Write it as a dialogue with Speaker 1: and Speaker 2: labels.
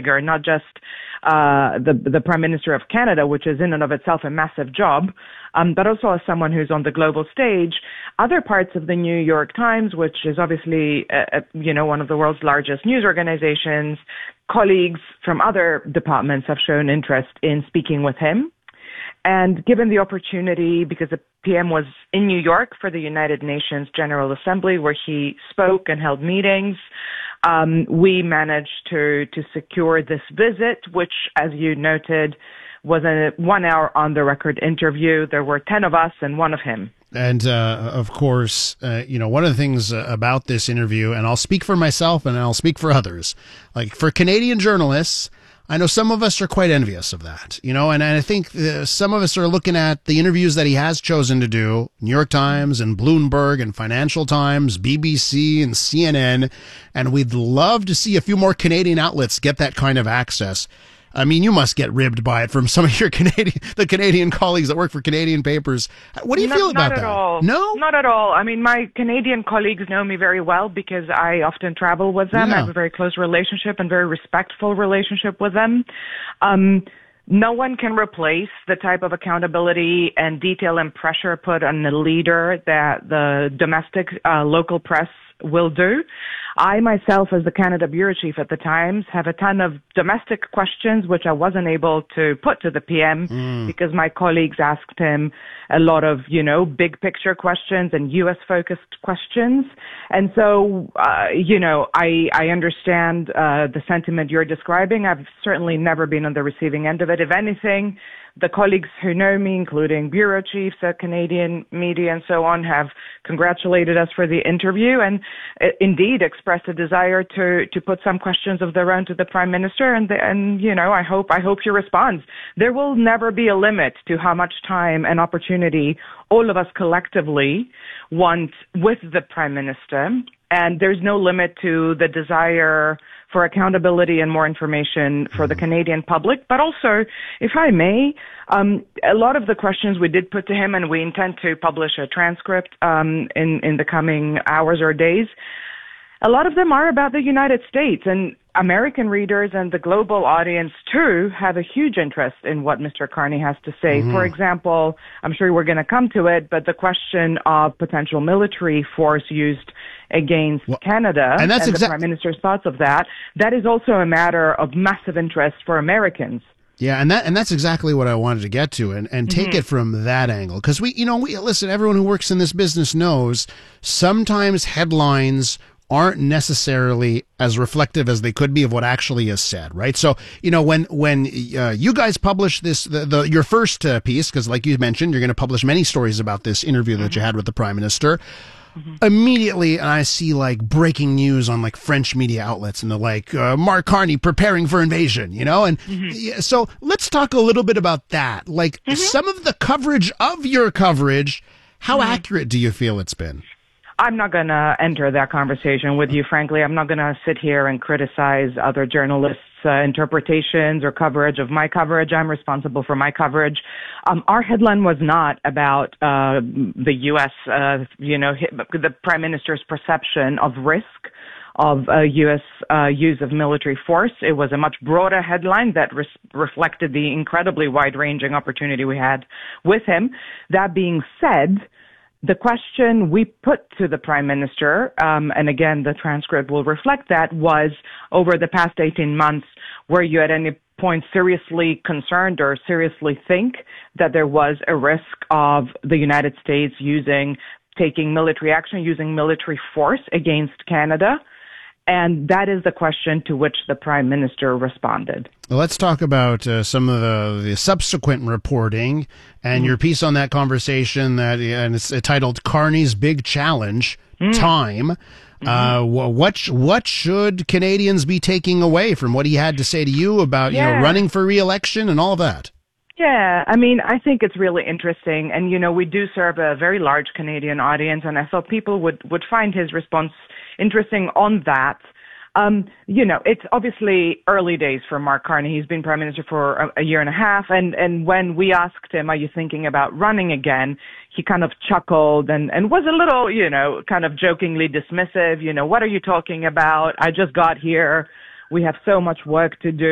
Speaker 1: figure, not just the Prime Minister of Canada, which is in and of itself a massive job, but also as someone who's on the global stage. Other parts of the New York Times, which is obviously, one of the world's largest news organizations, colleagues from other departments have shown interest in speaking with him. And given the opportunity, because the PM was in New York for the United Nations General Assembly, where he spoke and held meetings, we managed to secure this visit, which, as you noted, was a 1 hour on the record interview. There were 10 of us and one of him.
Speaker 2: And, of course, one of the things about this interview, and I'll speak for myself and I'll speak for others, like for Canadian journalists, I know some of us are quite envious of that, and I think some of us are looking at the interviews that he has chosen to do, New York Times and Bloomberg and Financial Times, BBC and CNN, and we'd love to see a few more Canadian outlets get that kind of access. I mean, you must get ribbed by it from some of your Canadian colleagues that work for Canadian papers. What do you feel about that?
Speaker 1: Not at all.
Speaker 2: No?
Speaker 1: Not at all. I mean, my Canadian colleagues know me very well because I often travel with them.
Speaker 2: Yeah.
Speaker 1: I have a very close relationship and very respectful relationship with them. No one can replace the type of accountability and detail and pressure put on the leader that the domestic local press will do. I myself, as the Canada bureau chief at the Times, have a ton of domestic questions which I wasn't able to put to the PM because my colleagues asked him a lot of, big picture questions and U.S. focused questions. And so, I understand the sentiment you're describing. I've certainly never been on the receiving end of it. If anything, the colleagues who know me, including bureau chiefs at Canadian media and so on, have congratulated us for the interview and indeed expressed a desire to put some questions of their own to the Prime Minister. And I hope he responds. There will never be a limit to how much time and opportunity all of us collectively want with the Prime Minister. And there's no limit to the desire for accountability and more information for the Canadian public. But also, if I may, a lot of the questions we did put to him, and we intend to publish a transcript in the coming hours or days, a lot of them are about the United States, and American readers and the global audience, too, have a huge interest in what Mr. Carney has to say. Mm-hmm. For example, I'm sure we're going to come to it, but the question of potential military force used against Canada and the Prime Minister's thoughts of that is also a matter of massive interest for Americans.
Speaker 2: Yeah, and that's exactly what I wanted to get to, and take it from that angle. Because we listen, everyone who works in this business knows sometimes headlines aren't necessarily as reflective as they could be of what actually is said, right? So, when you guys publish this, your first piece, because like you mentioned, you're going to publish many stories about this interview that you had with the Prime Minister. Immediately, I see breaking news on French media outlets, and they're like, Mark Carney preparing for invasion, and so let's talk a little bit about that. Some of the coverage of your coverage, how accurate do you feel it's been?
Speaker 1: I'm not going to enter that conversation with you, frankly. I'm not going to sit here and criticize other journalists' interpretations or coverage of my coverage. I'm responsible for my coverage. Our headline was not about the U.S., the Prime Minister's perception of risk of U.S. use of military force. It was a much broader headline that reflected the incredibly wide-ranging opportunity we had with him. That being said, the question we put to the Prime Minister, and again, the transcript will reflect that, was over the past 18 months, were you at any point seriously concerned or seriously think that there was a risk of the United States taking military action, using military force against Canada? And that is the question to which the Prime Minister responded.
Speaker 2: Well, let's talk about some of the subsequent reporting and your piece on that conversation and it's titled Carney's Big Challenge, Time. What should Canadians be taking away from what he had to say to you about running for re-election and all of that?
Speaker 1: Yeah, I mean, I think it's really interesting. And, we do serve a very large Canadian audience, and I thought people would find his response interesting on that. It's obviously early days for Mark Carney. He's been Prime Minister for a year and a half. And when we asked him, are you thinking about running again? He kind of chuckled and was a little, kind of jokingly dismissive. What are you talking about? I just got here. We have so much work to do.